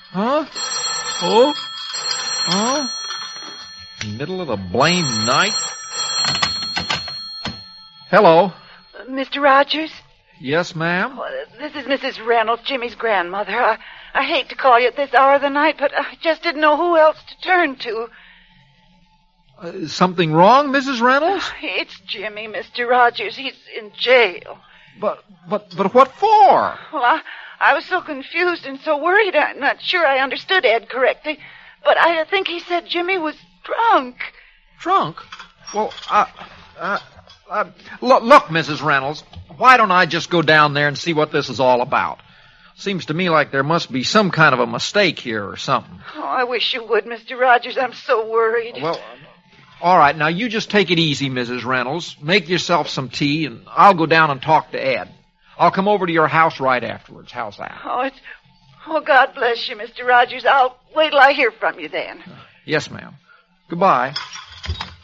Huh? Oh? Oh? Middle of the blamed night? Hello? Mr. Rogers? Yes, ma'am? Well, this is Mrs. Reynolds, Jimmy's grandmother. I hate to call you at this hour of the night, but I just didn't know who else to turn to. Something wrong, Mrs. Reynolds? It's Jimmy, Mr. Rogers. He's in jail. But what for? Well, I was so confused and so worried. I'm not sure I understood Ed correctly. But I think he said Jimmy was drunk. Drunk? Well, look, Mrs. Reynolds, why don't I just go down there and see what this is all about? Seems to me like there must be some kind of a mistake here or something. Oh, I wish you would, Mr. Rogers. I'm so worried. Well, all right, now you just take it easy, Mrs. Reynolds. Make yourself some tea, and I'll go down and talk to Ed. I'll come over to your house right afterwards. How's that? Oh, God bless you, Mr. Rogers. I'll wait till I hear from you then. Yes, ma'am. Goodbye.